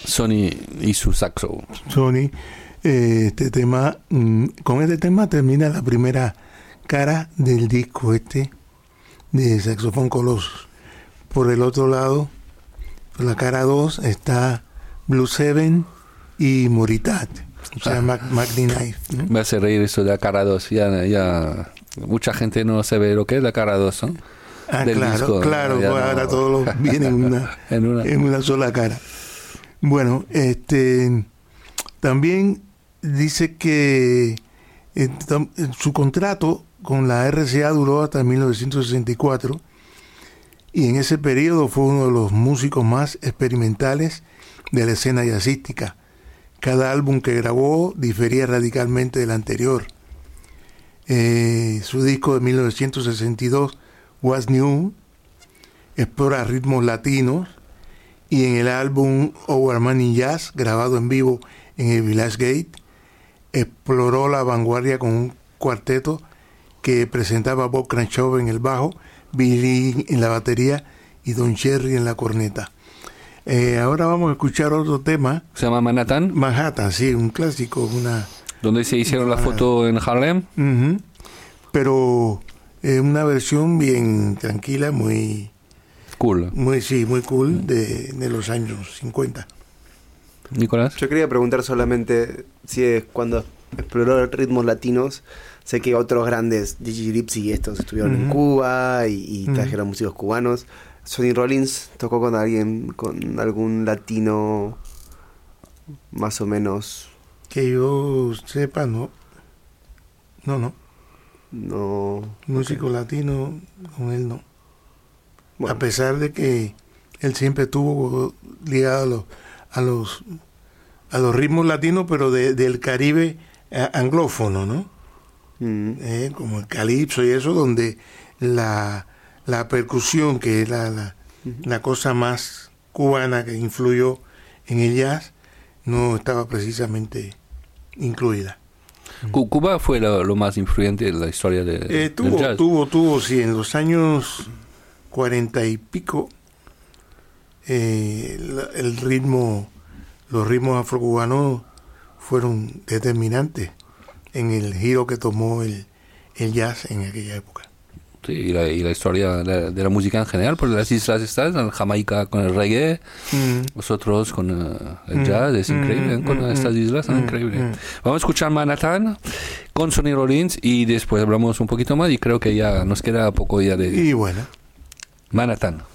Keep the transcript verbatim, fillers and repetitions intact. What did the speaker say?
Sonny y su saxo. Sonny, eh, este tema, mm, con este tema termina la primera cara del disco este de Saxophone Colossus. Por el otro lado, por la cara dos está Blue Seven y Moritat, o sea, ah. Mac, Mac D Knife, ¿no? Me hace reír eso de la cara dos. Ya, ya mucha gente no sabe lo que es la cara dos, ¿no? Ah, Del claro, disco, claro, pues no... ahora todo viene en una, en, una... en una sola cara. Bueno, este también dice que eh, tam, su contrato con la R C A duró hasta mil novecientos sesenta y cuatro y en ese periodo fue uno de los músicos más experimentales de la escena jazzística. Cada álbum que grabó difería radicalmente del anterior. Eh, su disco de mil novecientos sesenta y dos, What's New, explora ritmos latinos, y en el álbum Our Money Jazz, grabado en vivo en el Village Gate, exploró la vanguardia con un cuarteto que presentaba a Bob Crenshaw en el bajo, Billy en la batería y Don Cherry en la corneta. Eh, ahora vamos a escuchar otro tema. ¿Se llama Manhattan? Manhattan, sí, un clásico. Una, ¿Dónde se hicieron la foto en Harlem? Uh-huh. Pero eh, una versión bien tranquila, muy... Cool. Muy, sí, muy cool, de, de los años cincuenta. Nicolás. Yo quería preguntar solamente si es cuando exploró ritmos latinos, sé que otros grandes, Digi Gypsy y estos estuvieron uh-huh. en Cuba y, y trajeron uh-huh. músicos cubanos. Sonny Rollins tocó con alguien, con algún latino más o menos. Que yo sepa, no. No, no. No. Músico okay. latino, con él no. Bueno. A pesar de que él siempre estuvo ligado a los a los, a los ritmos latinos, pero de, del Caribe eh, anglófono, ¿no? Mm. Eh, como el calipso y eso, donde la, la percusión, que es la, la, uh-huh. la cosa más cubana que influyó en el jazz, no estaba precisamente incluida. Cuba fue lo, lo más influyente en la historia de, eh, tuvo, del jazz. Tuvo, tuvo, sí, en los años cuarenta y pico, eh, el, el ritmo, los ritmos afrocubanos fueron determinantes en el giro que tomó el, el jazz en aquella época. Sí, y, la, y la historia de la, de la música en general, porque las islas están, en Jamaica con el reggae, mm. nosotros con uh, el mm. jazz, es increíble, mm. con mm. estas islas, es mm. increíble. Mm. Vamos a escuchar Manhattan con Sonny Rollins y después hablamos un poquito más y creo que ya nos queda poco ya de... Y bueno. Manhattan.